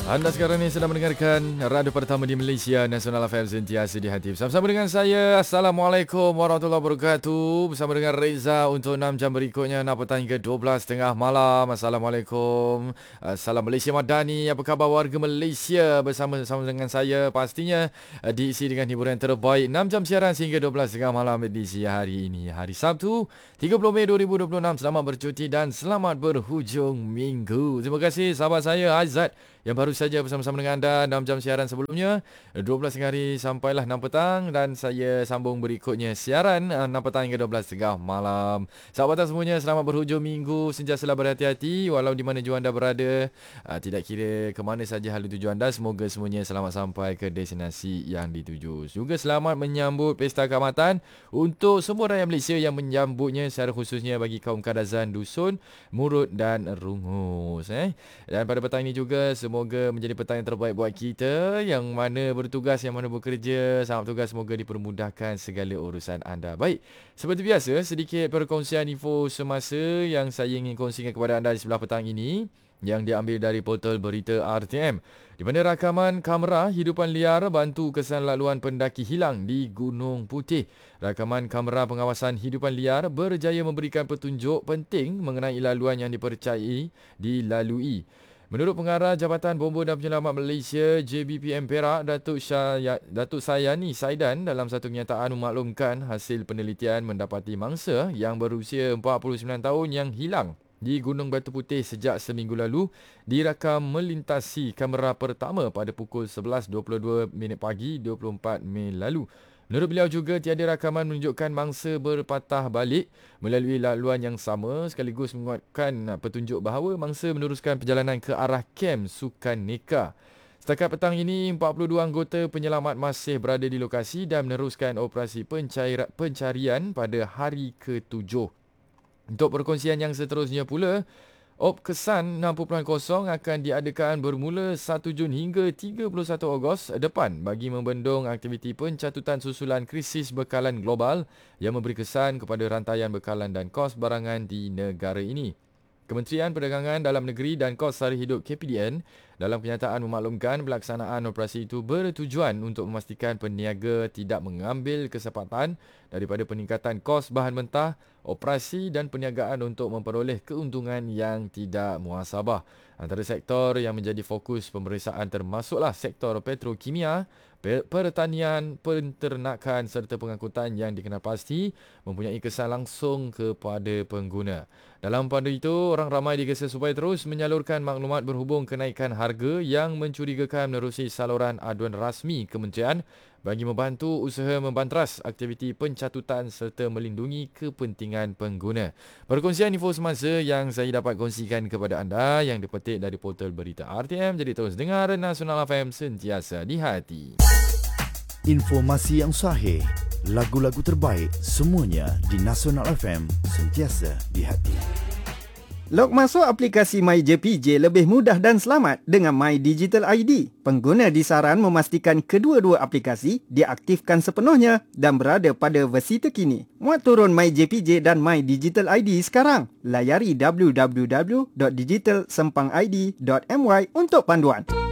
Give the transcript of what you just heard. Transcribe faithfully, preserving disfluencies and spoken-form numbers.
Anda sekarang ni sedang mendengarkan radio pertama di Malaysia, Nasional F M sentiasa di hati. Bersama-sama dengan saya, Assalamualaikum warahmatullahi wabarakatuh. Bersama dengan Reza untuk enam jam berikutnya, enam petang hingga dua belas tengah malam. Assalamualaikum. Salam Malaysia Madani. Apa khabar warga Malaysia? Bersama-sama dengan saya pastinya diisi dengan hiburan terbaik. enam jam siaran sehingga dua belas tengah malam edisi hari ini. Hari Sabtu, tiga puluh Mei dua ribu dua puluh enam. Selamat bercuti dan selamat berhujung minggu. Terima kasih sahabat saya Azad yang baru saja bersama-sama dengan anda enam jam siaran sebelumnya, dua belas tengah hari sampailah enam petang, dan saya sambung berikutnya siaran enam petang hingga dua belas tengah malam. Sahabat semuanya, selamat berhujung minggu, sentiasalah berhati-hati walau di mana jua anda berada, tidak kira ke mana saja halu tuju anda, semoga semuanya selamat sampai ke destinasi yang dituju. Juga selamat menyambut Pesta Kaamatan untuk semua rakyat Malaysia yang menyambutnya, secara khususnya bagi kaum kadazan dusun, murut dan rungus. Eh. Dan pada petang ini juga, semoga menjadi petang yang terbaik buat kita, yang mana bertugas, yang mana bekerja, sangat bertugas, semoga dipermudahkan segala urusan anda. Baik, seperti biasa, sedikit perkongsian info semasa yang saya ingin kongsikan kepada anda di sebelah petang ini, yang diambil dari portal berita R T M, di mana rakaman kamera hidupan liar bantu kesan laluan pendaki hilang di Gunung Putih. Rakaman kamera pengawasan hidupan liar berjaya memberikan petunjuk penting mengenai laluan yang dipercayai dilalui. Menurut Pengarah Jabatan Bomba dan Penyelamat Malaysia J B P M Perak, Datuk Syaya, Datuk Sayani Saidan, dalam satu kenyataan memaklumkan hasil penelitian mendapati mangsa yang berusia empat puluh sembilan tahun yang hilang di Gunung Batu Putih sejak seminggu lalu dirakam melintasi kamera pertama pada pukul sebelas dua puluh dua minit pagi dua puluh empat Mei lalu. Menurut beliau juga, tiada rakaman menunjukkan mangsa berpatah balik melalui laluan yang sama, sekaligus menguatkan petunjuk bahawa mangsa meneruskan perjalanan ke arah kem Sukan Neka. Setakat petang ini, empat puluh dua anggota penyelamat masih berada di lokasi dan meneruskan operasi pencair- pencarian pada hari ketujuh. Untuk perkongsian yang seterusnya pula, Op Kesan enam puluh kosong akan diadakan bermula satu Jun hingga tiga puluh satu Ogos depan bagi membendung aktiviti pencatutan susulan krisis bekalan global yang memberi kesan kepada rantaian bekalan dan kos barangan di negara ini. Kementerian Perdagangan Dalam Negeri dan Kos Sara Hidup K P D N dalam kenyataan memaklumkan pelaksanaan operasi itu bertujuan untuk memastikan peniaga tidak mengambil kesempatan daripada peningkatan kos bahan mentah, operasi dan perniagaan untuk memperoleh keuntungan yang tidak muhasabah. Antara sektor yang menjadi fokus pemeriksaan termasuklah sektor petrokimia, pertanian, penternakan serta pengangkutan yang dikenal pasti mempunyai kesan langsung kepada pengguna. Dalam pada itu, orang ramai digesa supaya terus menyalurkan maklumat berhubung kenaikan harga yang mencurigakan menerusi saluran aduan rasmi kementerian bagi membantu usaha membanteras aktiviti pencatutan serta melindungi kepentingan pengguna. Perkongsian info semasa yang saya dapat kongsikan kepada anda yang dipetik dari portal berita R T M. Jadi terus dengar Nasional F M sentiasa di hati. Informasi yang sahih, lagu-lagu terbaik, semuanya di Nasional F M sentiasa di hati. Log masuk aplikasi MyJPJ lebih mudah dan selamat dengan My Digital I D. Pengguna disaran memastikan kedua-dua aplikasi diaktifkan sepenuhnya dan berada pada versi terkini. Muat turun MyJPJ dan My Digital I D sekarang. Layari w w w dot digital sempang i d dot m y untuk panduan.